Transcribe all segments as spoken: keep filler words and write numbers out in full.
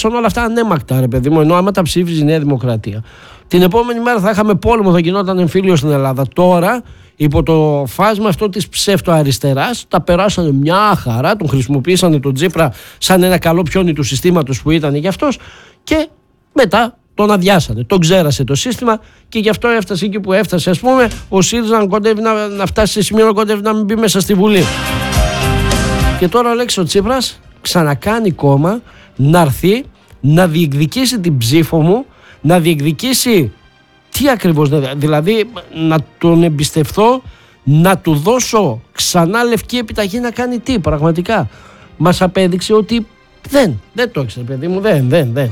τουλάχιστον όλα αυτά ανέμακτα, ρε παιδί μου. Ενώ άμα τα ψήφιζε η Νέα Δημοκρατία, την επόμενη μέρα θα είχαμε πόλεμο, θα γινόταν εμφύλιο στην Ελλάδα. Τώρα, υπό το φάσμα αυτό της ψευτοαριστεράς, τα περάσανε μια χαρά, τον χρησιμοποίησανε τον Τσίπρα σαν ένα καλό πιόνι του συστήματος που ήταν γι' αυτός και μετά τον αδειάσανε. Τον ξέρασε το σύστημα και γι' αυτό έφτασε εκεί που έφτασε. Ας πούμε, ο ΣΥΡΙΖΑ κοντεύει να, να φτάσει σε σημείο να κοντεύει να μην μπει μέσα στη Βουλή. Και τώρα ο Αλέξης ο Τσίπρας ξανακάνει κόμμα να έρθει να διεκδικήσει την ψήφο μου, να διεκδικήσει τι ακριβώς, δηλαδή να τον εμπιστευθώ, να του δώσω ξανά λευκή επιταγή να κάνει τι πραγματικά. Μας απέδειξε ότι δεν, δεν το έξερε παιδί μου, δεν, δεν, δεν.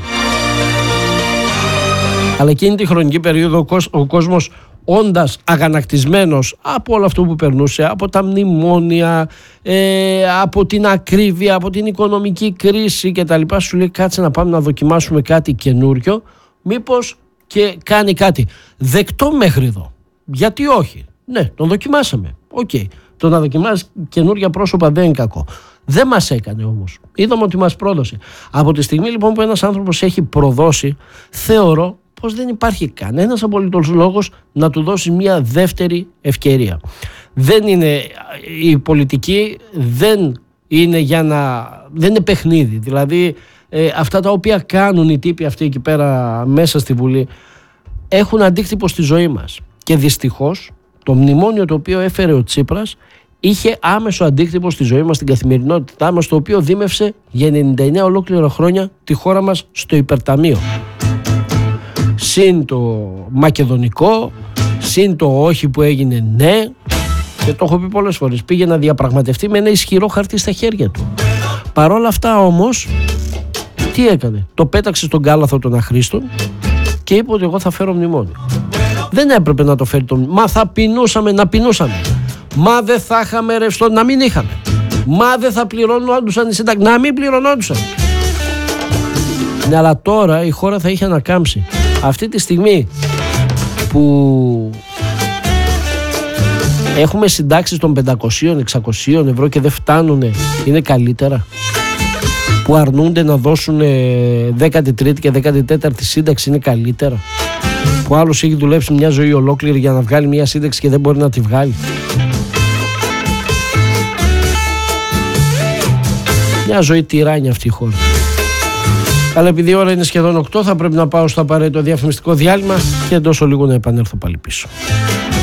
Αλλά εκείνη τη χρονική περίοδο ο, κόσμ, ο κόσμος όντας αγανακτισμένος από όλο αυτό που περνούσε, από τα μνημόνια, ε, από την ακρίβεια, από την οικονομική κρίση κτλ. Σου λέει κάτσε να πάμε να δοκιμάσουμε κάτι καινούριο, μήπως και κάνει κάτι δεκτό μέχρι εδώ. Γιατί όχι. Ναι, τον δοκιμάσαμε. Οκ. Okay. Το να δοκιμάσεις καινούργια πρόσωπα δεν είναι κακό. Δεν μας έκανε όμως. Είδαμε ότι μας πρόδωσε. Από τη στιγμή λοιπόν που ένας άνθρωπος έχει προδώσει, θεωρώ πως δεν υπάρχει κανένας απολύτως λόγος να του δώσει μια δεύτερη ευκαιρία. Δεν είναι, η πολιτική δεν είναι για να, δεν είναι παιχνίδι. Δηλαδή ε, αυτά τα οποία κάνουν οι τύποι αυτοί εκεί πέρα μέσα στη Βουλή έχουν αντίκτυπο στη ζωή μας. Και δυστυχώς το μνημόνιο το οποίο έφερε ο Τσίπρας είχε άμεσο αντίκτυπο στη ζωή μας, στην καθημερινότητά μας, το οποίο δίμευσε για ενενήντα εννέα ολόκληρα χρόνια τη χώρα μας στο υπερταμείο. Συν το μακεδονικό, συν το όχι που έγινε ναι, και το έχω πει πολλές φορές, πήγε να διαπραγματευτεί με ένα ισχυρό χαρτί στα χέρια του. Παρόλα αυτά όμως, τι έκανε? Το πέταξε στον κάλαθο των αχρήστων και είπε ότι εγώ θα φέρω μνημόνιο. Δεν έπρεπε να το φέρει το μνημόνιο. Μα θα πεινούσαμε να πεινούσαμε. Μα δεν θα είχαμε ρευστό να μην είχαμε. Μα δεν θα πληρωνόντουσαν οι σύνταξεις να μην πληρωνόντουσαν. Ναι, αλλά τώρα η χώρα θα είχε ανακάμψει. Αυτή τη στιγμή που έχουμε συντάξεις των πεντακόσια εξακόσια ευρώ και δεν φτάνουν, είναι καλύτερα? Που αρνούνται να δώσουν δέκατη τρίτη και δέκατη τέταρτη σύνταξη, είναι καλύτερα? Που άλλος έχει δουλέψει μια ζωή ολόκληρη για να βγάλει μια σύνταξη και δεν μπορεί να τη βγάλει? Μια ζωή τυράννια αυτή η χώρα. Αλλά επειδή η ώρα είναι σχεδόν οκτώ, θα πρέπει να πάω στο απαραίτητο διαφημιστικό διάλειμμα και εντός ολίγου να επανέλθω πάλι πίσω.